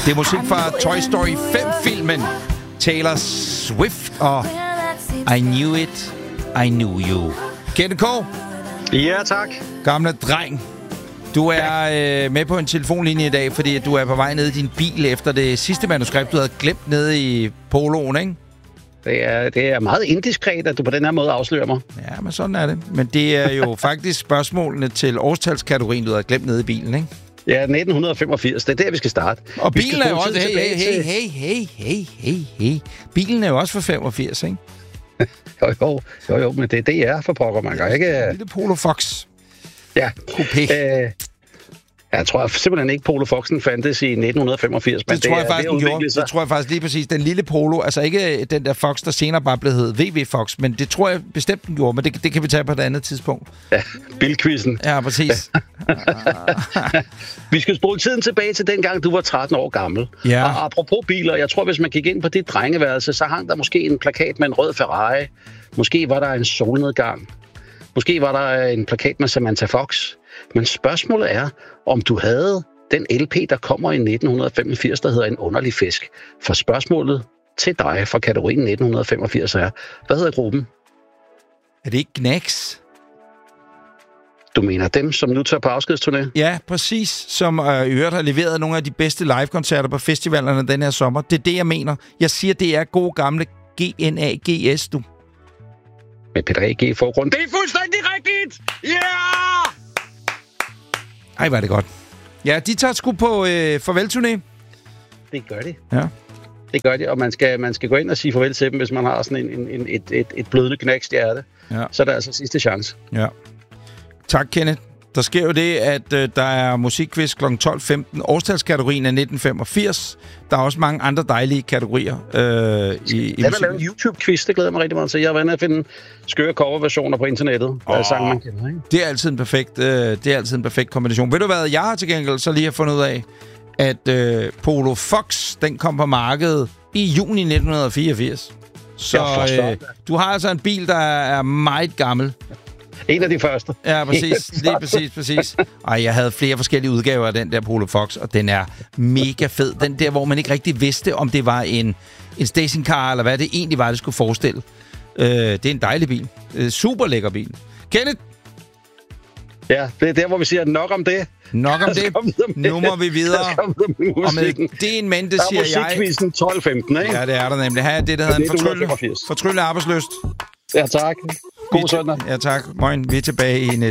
Det er musik fra Toy Story 5-filmen. Taylor Swift og I Knew It, I Knew You. Kenneth K. Ja, tak. Gamle dreng. Du er med på en telefonlinje i dag, fordi du er på vej ned i din bil efter det sidste manuskript, du havde glemt nede i poloen, ikke? Det er meget indiskret, at du på den her måde afslører mig. Ja, men sådan er det. Men det er jo faktisk spørgsmålene til årstalskategorien, du havde glemt nede i bilen, ikke? Ja, 1985. Det er der, vi skal starte. Og bilen er jo også... Hey. Bilen er jo også for 85, ikke? Jo, men det er for pokker, man kan ikke... Lille Polo Fox. Ja. Coupé. Jeg tror simpelthen ikke, Polo Foxen fandtes i 1985. Men det tror jeg faktisk, den gjorde. Det tror jeg faktisk lige præcis. Den lille Polo, altså ikke den der Fox, der senere bare blev heddet VW Fox, men det tror jeg bestemt, den gjorde. Men det kan vi tage på et andet tidspunkt. Ja, bilquizzen. Ja, præcis. Vi skal spole tiden tilbage til dengang, du var 13 år gammel. Ja. Og apropos biler, jeg tror, hvis man gik ind på dit drengeværelse, så hang der måske en plakat med en rød Ferrari. Måske var der en solnedgang. Måske var der en plakat med Samantha Fox. Men spørgsmålet er, om du havde den LP, der kommer i 1985, der hedder En underlig fisk. For spørgsmålet til dig fra kategorien 1985 er, hvad hedder gruppen? Er det ikke Knacks? Du mener dem, som nu tager på afskedsturné? Ja, præcis. Som i øvrigt har leveret nogle af de bedste live-koncerter på festivalerne den her sommer. Det er det, jeg mener. Jeg siger, det er god gamle GNAGS, du. Med Peter A.G. i forgrund. Det er fuldstændig rigtigt! Yeah! Ej, var det godt. Ja, de tager sgu på farvelturné. Det gør de. Ja. Det gør de, og man skal gå ind og sige farvel til dem, hvis man har sådan et blødende knækstjerte. Ja. Så er der altså sidste chance. Ja. Tak, Kenneth. Der sker jo det, at der er musikquiz kl. 12.15. Årstalskategorien er 1985. Der er også mange andre dejlige kategorier i musik. Lave en YouTube-quiz, det glæder mig rigtig meget til. Jeg har været inde at finde skøre coverversioner på internettet. Sange, man kender, ikke? Det er altid en perfekt kombination. Ved du hvad, jeg har til gengæld så lige har fundet ud af, at Polo Fox, den kom på markedet i juni 1984. Så du har altså en bil, der er meget gammel. En af de første. Ja, præcis. Lige præcis. Ej, jeg havde flere forskellige udgaver af den der Polo Fox, og den er mega fed. Den der, hvor man ikke rigtig vidste, om det var en stationcar, eller hvad det egentlig var, det skulle forestille. Det er en dejlig bil. Super lækker bil. Kenneth? Ja, det er der, hvor vi siger nok om det. Nok om det. Nu må vi videre. Og med det en mente, siger jeg... Der er musikquizzen 12.15, ikke? Ja, det er der nemlig. Her er det, der hedder en fortrylle arbejdsløst. Ja, tak. God søndag. Ja, tak. Moin. Vi er tilbage i næste